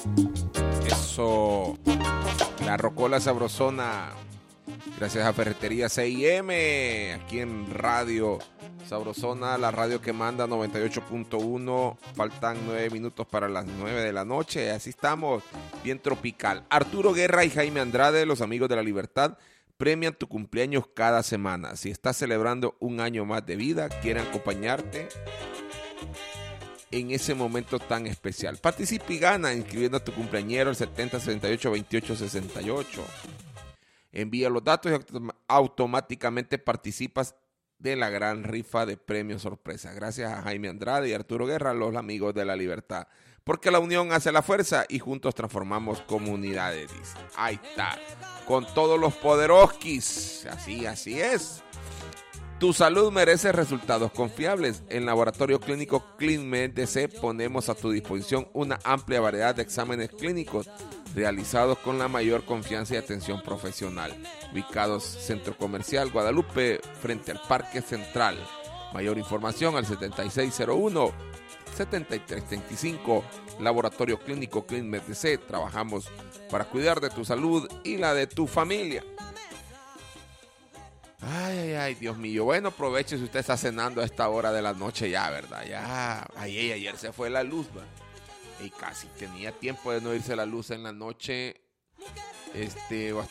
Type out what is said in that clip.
Eso, la rocola sabrosona. Gracias a Ferretería C&M, aquí en Radio Sabrosona, la radio que manda 98.1. Faltan 9 minutos para las 9 de la noche. Así estamos, bien tropical. Arturo Guerra y Jaime Andrade, los amigos de la libertad, premian tu cumpleaños cada semana. Si estás celebrando un año más de vida, quieren acompañarte en ese momento tan especial. Participa y gana inscribiendo a tu cumpleañero al 70682868. Envía los datos y automáticamente participas de la gran rifa de premios sorpresa. Gracias a Jaime Andrade y Arturo Guerra, los amigos de la libertad. Porque la unión hace la fuerza y juntos transformamos comunidades. Dice. Ahí está. Con todos los poderoskis. Así es. Tu salud merece resultados confiables. En Laboratorio Clínico ClinMed DC ponemos a tu disposición una amplia variedad de exámenes clínicos realizados con la mayor confianza y atención profesional. Ubicados Centro Comercial Guadalupe, frente al Parque Central. Mayor información al 7601-7335. Laboratorio Clínico ClinMed DC. Trabajamos para cuidar de tu salud y la de tu familia. Ay, Dios mío. Bueno, aproveche si usted está cenando a esta hora de la noche ya, ¿verdad? Ya, ayer se fue la luz, ¿va? Y casi tenía tiempo de no irse la luz en la noche.